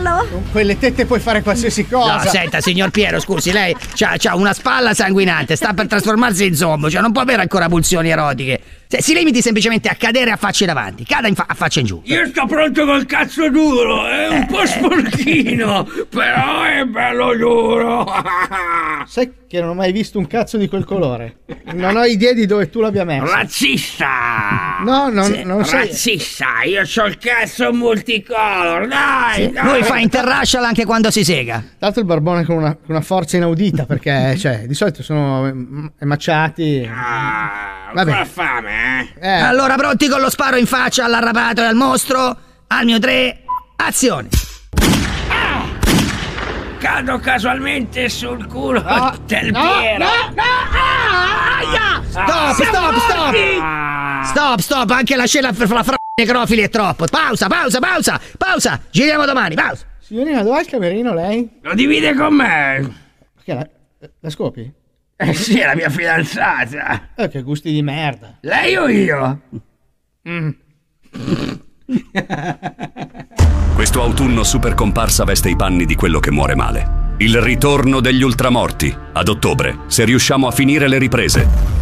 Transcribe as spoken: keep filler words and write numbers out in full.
vederlo? Con quelle tette puoi fare qualsiasi cosa. No, senta, signor Piero, scusi, lei c'ha, c'ha una spalla sanguinante, sta per trasformarsi in zombie, cioè non può avere ancora pulsioni erotiche. Se, si limiti semplicemente a cadere a faccia in avanti, cada in fa- a faccia in giù. Io sto pronto col cazzo duro, è un Eh, po' sporchino, però è bello duro. Sai che non ho mai visto un cazzo di quel colore. Non ho idea di dove tu l'abbia messo. Razzista! No, non, Sì, non sei. Razzista, io c'ho il cazzo multicolor, dai, Sì, dai. lui fa interracial anche quando si sega. Tanto il barbone con una, con una forza inaudita, perché cioè, di solito sono em- emacciati. Ah, Vabbè. ancora fame, eh? Eh, Allora, pronti con lo sparo in faccia all'arrapato e al mostro? Al mio tre, azione! Cado casualmente sul culo No, del no, Piero. no, no, ah, aia! Stop, stop, stop! Stop, stop, anche la scena per la fra necrofili è troppo. Pausa, pausa, pausa, pausa! Giriamo domani, pausa! Signorina, dov'è il camerino lei? Lo divide con me. Perché la, la scopi? Eh sì, è la mia fidanzata. Eh, che gusti di merda. Lei o io? Mm. Questo autunno super comparsa veste i panni di quello che muore male. Il ritorno degli ultramorti, ad ottobre, se riusciamo a finire le riprese.